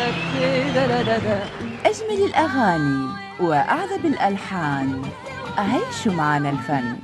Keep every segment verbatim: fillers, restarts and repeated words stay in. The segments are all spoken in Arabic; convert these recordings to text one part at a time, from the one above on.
أجمل الأغاني وأعذب الألحان، عيشوا معنا الفن.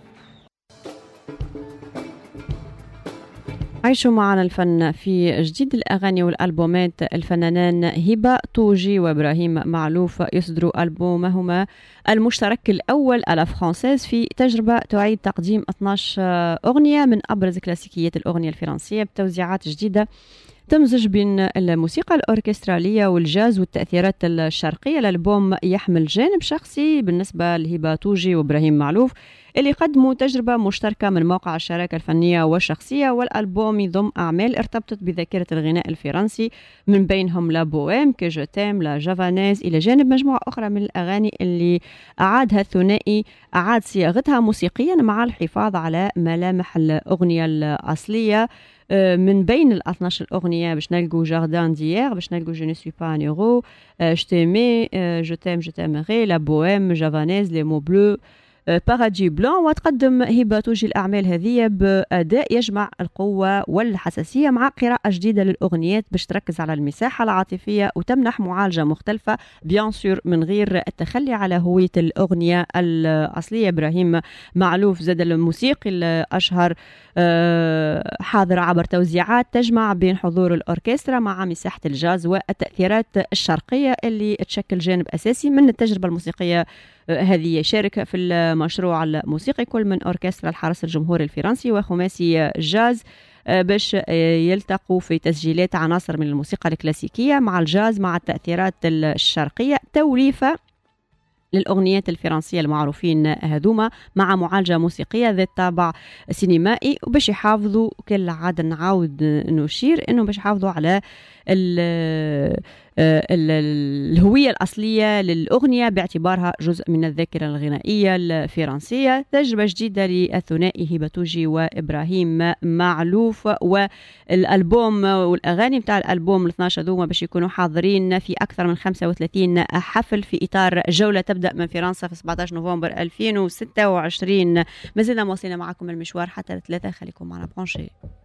عيشوا معنا الفن في جديد الأغاني والألبومات. الفنانان هبة طوجي وإبراهيم معلوف يصدروا ألبومهما المشترك الأول على فرانسيز في تجربة تعيد تقديم اثنتي عشرة أغنية من أبرز كلاسيكيات الأغنية الفرنسية بتوزيعات جديدة تمزج بين الموسيقى الأوركسترالية والجاز والتأثيرات الشرقية. الألبوم يحمل جانب شخصي بالنسبة لهبة طوجي وإبراهيم معلوف اللي قدموا تجربة مشتركة من موقع الشراكة الفنية والشخصية، والألبوم يضم أعمال ارتبطت بذاكرة الغناء الفرنسي من بينهم لا بويم كي جو تيم لا جافانيز، إلى جانب مجموعة أخرى من الأغاني اللي أعادها الثنائي أعاد صياغتها موسيقيا مع الحفاظ على ملامح الأغنية الأصلية. من بين ال اثنتي عشرة أغنية باش نلقوا جاردان ديير، باش نلقوا جو ني سوي با ان اورو، جو تيمي، جو تيم جو تيمغي، لا بويم، جافانيز، لي مو بلو، بارادي بلان. وتقدم هبة طوجي الأعمال هذه بأداء يجمع القوة والحساسية مع قراءة جديدة للأغنيات باش تركز على المساحة العاطفية وتمنح معالجة مختلفة بيان سور من غير التخلي على هوية الأغنية الأصلية. إبراهيم معلوف زاد الموسيقي الأشهر حاضر عبر توزيعات تجمع بين حضور الأوركسترا مع مساحة الجاز والتأثيرات الشرقية اللي تشكل جانب أساسي من التجربة الموسيقية هذه. شارك في المشروع الموسيقي كل من أوركسترا الحرس الجمهوري الفرنسي وخماسي جاز باش يلتقوا في تسجيلات عناصر من الموسيقى الكلاسيكية مع الجاز مع التأثيرات الشرقية، توليفة للأغنيات الفرنسية المعروفين هذوما مع معالجة موسيقية ذات طابع سينمائي، وباش يحافظوا كل عادة نعاود نشير انه باش يحافظوا على ال ال الهوية الأصلية للأغنية باعتبارها جزء من الذاكرة الغنائية الفرنسية. تجربة جديدة للثنائي هبة طوجي وإبراهيم معلوف، والألبوم والأغاني بتاع الألبوم الاثني عشر ذوما باش يكونوا حاضرين في أكثر من خمسة وثلاثين حفل في إطار جولة تبدأ من فرنسا في سبعة عشر نوفمبر ألفين وستة وعشرين. ما زلنا مواصلين معكم المشوار حتى الثلاثة، خليكم معنا برونشي.